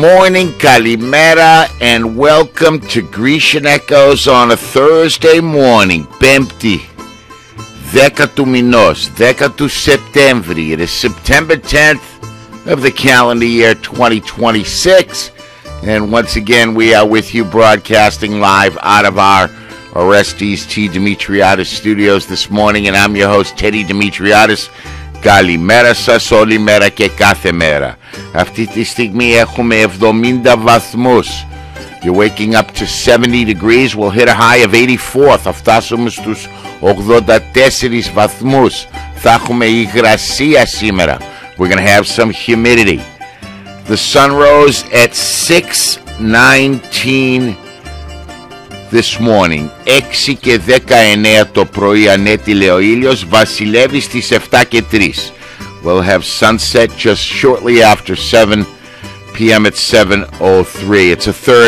morning, kalimera, and welcome to Grecian Echoes on a Thursday morning. Πέμπτη, 10 του μηνός, 10 του Σεπτέμβρη. It is September 10th of the calendar year 2026. And once again, we are with you broadcasting live out of our Orestes T. Dimitriadis studios this morning. And I'm your host, Teddy Dimitriadis. Καλημέρα σας όλη μέρα και κάθε μέρα. Αυτή τη στιγμή έχουμε 70 βαθμούς. You're waking up to 70 degrees. We'll hit a high of 84. Θα φτάσουμε στους 84 βαθμούς. Θα έχουμε υγρασία σήμερα. We're going to have some humidity. The sun rose at 6:19 this morning. 6 και 19 το πρωί ανέτειλε ο ήλιος, βασιλεύει στις 7 και 3. We'll have sunset just shortly after 7 p.m. at 7:03. It's a